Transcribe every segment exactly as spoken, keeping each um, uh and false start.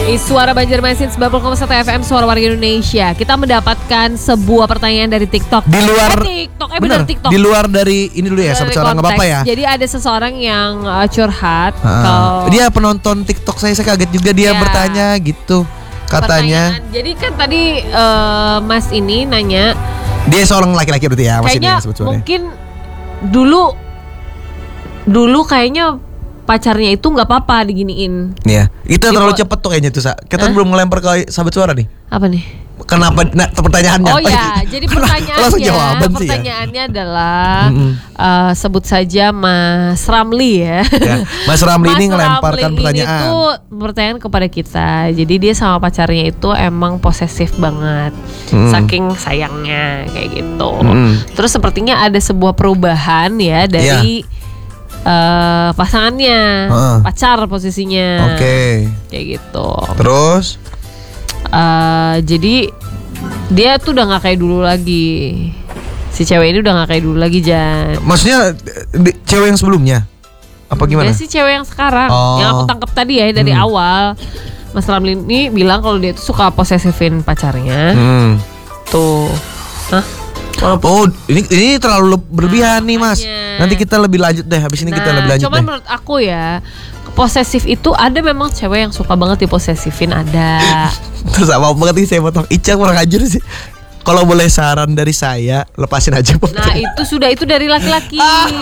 Suara Banjarmasin sembilan puluh koma satu F M, Suara Warga Indonesia. Kita mendapatkan sebuah pertanyaan dari TikTok. Di luar eh, TikTok, eh benar TikTok. Di luar dari ini dulu ya, sahabat suara nggak apa-apa ya. Jadi ada seseorang yang uh, curhat. Uh, kalau dia penonton TikTok saya, saya kaget juga dia ya, bertanya gitu. Katanya. Jadi kan tadi uh, Mas ini nanya. Dia seorang laki-laki berarti ya, Mas kayaknya ini ya, mungkin dulu dulu kayaknya pacarnya itu nggak apa-apa diginiin. Iya, kita Di terlalu po- cepet tuh kayaknya tuh, Sa. Kita Hah? belum ngelempar ke sahabat suara nih. Apa nih? Kenapa? Nah, pertanyaannya. Oh ya, jadi pertanyaannya, langsung jawaban sih ya. pertanyaannya adalah Mm-mm. uh, sebut saja Mas Ramli ya. Ya, Mas Ramli Mas ini ngelemparkan Ramli pertanyaan. Ini tuh pertanyaan kepada kita. Jadi dia sama pacarnya itu emang posesif banget, Mm. saking sayangnya kayak gitu. Mm. Terus sepertinya ada sebuah perubahan ya dari uh, pasangannya, Uh. pacar posisinya. Oke. Kayak gitu. Terus? Uh, jadi dia tuh udah nggak kayak dulu lagi. Si cewek ini udah nggak kayak dulu lagi, Jan. Maksudnya di, cewek yang sebelumnya? Apa gimana? Dia sih cewek yang sekarang, Oh. yang aku tangkap tadi ya dari Hmm. awal. Mas Ramli ini bilang kalau dia tuh suka posesifin pacarnya. Hmm. Tuh, hah? Oh, ini ini terlalu berlebihan nih, Mas. makanya. Nanti kita lebih lanjut deh. Habis ini kita Nah, lebih lanjut cuman deh. menurut aku ya, posesif itu ada memang cewek yang suka banget diposesifin, ada. Terus apa banget nih saya potong. Ica kurang ajar sih. Kalau boleh saran dari saya, lepasin aja potong. Nah itu sudah itu dari laki-laki.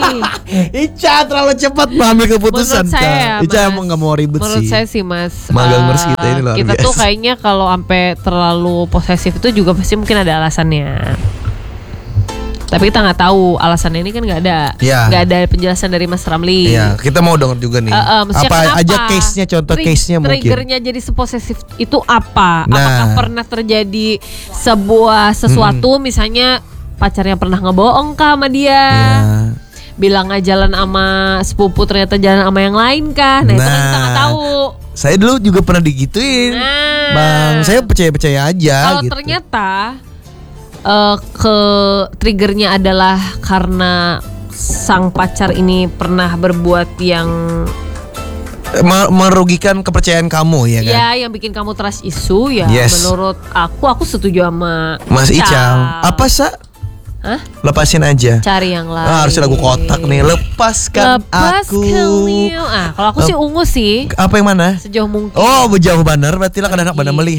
Ica terlalu cepat mengambil keputusan. Menurut saya Ca. ya, Ica Mas. emang gak mau ribet Menurut sih. saya sih, Mas, Magang eh, ngurus kita ini luar kita biasa. tuh kayaknya kalau sampai terlalu posesif itu juga pasti mungkin ada alasannya. Tapi kita nggak tahu alasannya, ini kan nggak ada, Iya. nggak ada penjelasan dari Mas Ramli. Iya, kita mau denger juga nih. Eh, eh, maksudnya apa kenapa? aja case-nya, contoh Tri- case-nya mungkin. Triggernya jadi seposesif itu apa? Nah. Apakah pernah terjadi sebuah sesuatu, misalnya pacarnya pernah ngebohong kah sama dia? Iya. Bilang nggak jalan sama sepupu, ternyata jalan sama yang lain kah? Nah, itu kan kita nggak Nah. tahu. Saya dulu juga pernah digituin. Nah. Bang, saya percaya-percaya aja Kalau gitu. ternyata uh, ke triggernya adalah karena sang pacar ini pernah berbuat yang Me- merugikan kepercayaan kamu ya kan? ya yang bikin kamu trust issue ya, Yes. menurut aku aku setuju sama Mas Ical. Ical. Apa, Sa? Hah? Lepasin aja. Cari yang lain. Ah, harusnya lagu kotak nih. Lepaskan Lepaskan aku. Leo. Ah, kalau aku sih ungu sih. Apa yang mana? Sejauh mungkin. Oh, jauh bener. Berarti lah kan anak Pergi. bener melihat.